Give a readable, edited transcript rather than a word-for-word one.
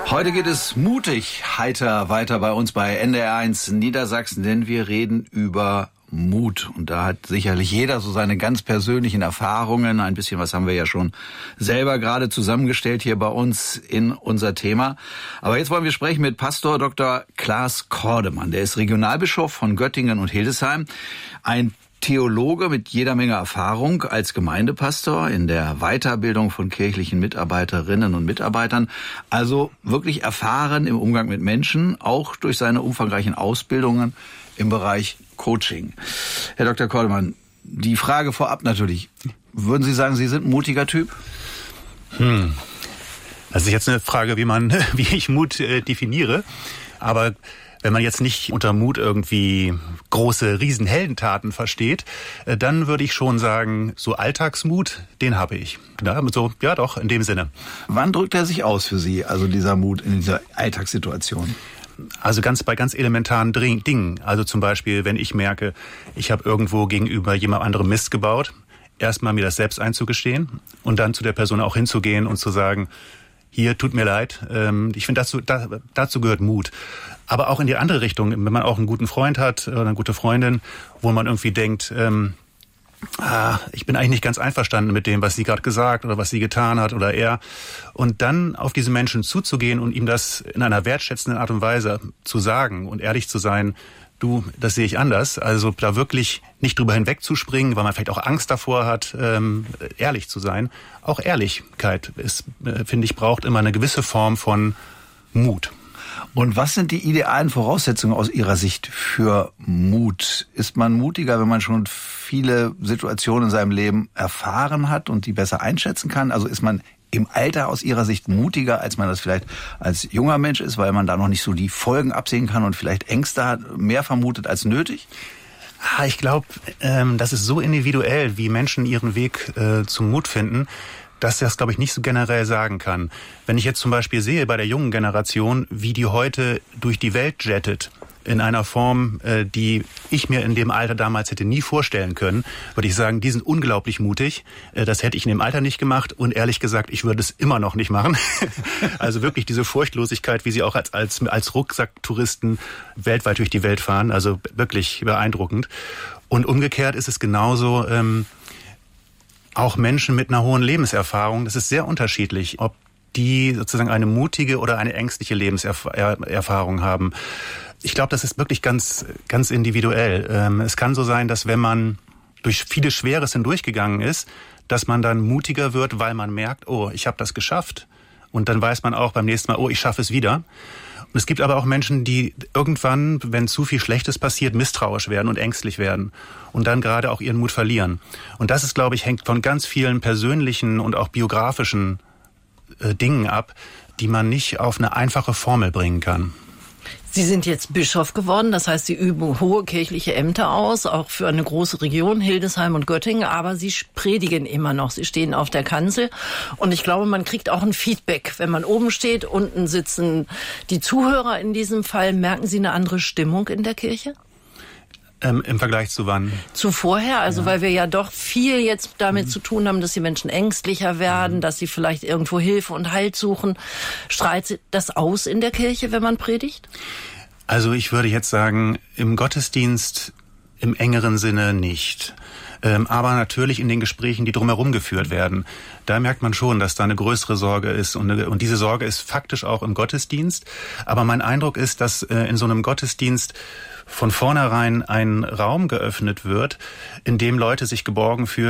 Heute geht es mutig heiter weiter bei uns bei NDR1 Niedersachsen, denn wir reden über Mut. Und da hat sicherlich jeder so seine ganz persönlichen Erfahrungen. Ein bisschen was haben wir ja schon selber gerade zusammengestellt hier bei uns in unser Thema. Aber jetzt wollen wir sprechen mit Pastor Dr. Klaas Kordemann. Der ist Regionalbischof von Göttingen und Hildesheim. Ein Theologe mit jeder Menge Erfahrung als Gemeindepastor in der Weiterbildung von kirchlichen Mitarbeiterinnen und Mitarbeitern. Also wirklich erfahren im Umgang mit Menschen, auch durch seine umfangreichen Ausbildungen im Bereich Coaching. Herr Dr. Kordemann, die Frage vorab natürlich. Würden Sie sagen, Sie sind ein mutiger Typ? Das ist jetzt eine Frage, wie ich Mut definiere. Aber wenn man jetzt nicht unter Mut irgendwie große Riesenheldentaten versteht, dann würde ich schon sagen, so Alltagsmut, den habe ich. Ja, doch, in dem Sinne. Wann drückt er sich aus für Sie, also dieser Mut in dieser Alltagssituation? Also bei ganz elementaren Dingen. Also zum Beispiel, wenn ich merke, ich habe irgendwo gegenüber jemand anderem Mist gebaut, erstmal mir das selbst einzugestehen und dann zu der Person auch hinzugehen und zu sagen, hier, tut mir leid. Ich finde, dazu gehört Mut. Aber auch in die andere Richtung, wenn man auch einen guten Freund hat oder eine gute Freundin, wo man irgendwie denkt, ich bin eigentlich nicht ganz einverstanden mit dem, was sie gerade gesagt oder was sie getan hat oder er. Und dann auf diese Menschen zuzugehen und ihm das in einer wertschätzenden Art und Weise zu sagen und ehrlich zu sein, du, das sehe ich anders. Also da wirklich nicht drüber hinwegzuspringen, weil man vielleicht auch Angst davor hat, ehrlich zu sein. Auch Ehrlichkeit ist, finde ich, braucht immer eine gewisse Form von Mut. Und was sind die idealen Voraussetzungen aus Ihrer Sicht für Mut? Ist man mutiger, wenn man schon viele Situationen in seinem Leben erfahren hat und die besser einschätzen kann? Also ist man im Alter aus Ihrer Sicht mutiger, als man das vielleicht als junger Mensch ist, weil man da noch nicht so die Folgen absehen kann und vielleicht Ängste hat, mehr vermutet als nötig? Ich glaube, das ist so individuell, wie Menschen ihren Weg zum Mut finden, dass ich das, glaube ich, nicht so generell sagen kann. Wenn ich jetzt zum Beispiel sehe bei der jungen Generation, wie die heute durch die Welt jettet, in einer Form, die ich mir in dem Alter damals hätte nie vorstellen können, würde ich sagen, die sind unglaublich mutig. Das hätte ich in dem Alter nicht gemacht und ehrlich gesagt, ich würde es immer noch nicht machen. Also wirklich diese Furchtlosigkeit, wie sie auch als Rucksacktouristen weltweit durch die Welt fahren, also wirklich beeindruckend. Und umgekehrt ist es genauso, auch Menschen mit einer hohen Lebenserfahrung, das ist sehr unterschiedlich, ob die sozusagen eine mutige oder eine ängstliche Lebenserfahrung haben. Ich glaube, das ist wirklich ganz, ganz individuell. Es kann so sein, dass wenn man durch vieles Schweres hindurchgegangen ist, dass man dann mutiger wird, weil man merkt, oh, ich habe das geschafft. Und dann weiß man auch beim nächsten Mal, oh, ich schaffe es wieder. Und es gibt aber auch Menschen, die irgendwann, wenn zu viel Schlechtes passiert, misstrauisch werden und ängstlich werden und dann gerade auch ihren Mut verlieren. Und das ist, glaube ich, hängt von ganz vielen persönlichen und auch biografischen Dingen ab, die man nicht auf eine einfache Formel bringen kann. Sie sind jetzt Bischof geworden, das heißt, Sie üben hohe kirchliche Ämter aus, auch für eine große Region, Hildesheim und Göttingen, aber Sie predigen immer noch, Sie stehen auf der Kanzel und ich glaube, man kriegt auch ein Feedback, wenn man oben steht, unten sitzen die Zuhörer in diesem Fall. Merken Sie eine andere Stimmung in der Kirche? Im Vergleich zu wann? Zu vorher, also ja. Weil wir ja doch viel jetzt damit zu tun haben, dass die Menschen ängstlicher werden, dass sie vielleicht irgendwo Hilfe und Halt suchen. Strahlt das aus in der Kirche, wenn man predigt? Also ich würde jetzt sagen, im Gottesdienst im engeren Sinne nicht. Aber natürlich in den Gesprächen, die drumherum geführt werden. Da merkt man schon, dass da eine größere Sorge ist. Und diese Sorge ist faktisch auch im Gottesdienst. Aber mein Eindruck ist, dass in so einem Gottesdienst von vornherein ein Raum geöffnet wird, in dem Leute sich geborgen fühlen,